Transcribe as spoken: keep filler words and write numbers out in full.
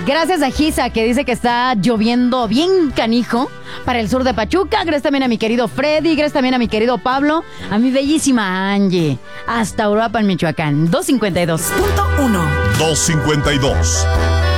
Gracias a Gisa, que dice que está lloviendo bien canijo para el sur de Pachuca. Gracias también a mi querido Freddy. Gracias también a mi querido Pablo. A mi bellísima Angie. Hasta Europa, en Michoacán. doscientos cincuenta y dos punto uno. doscientos cincuenta y dos.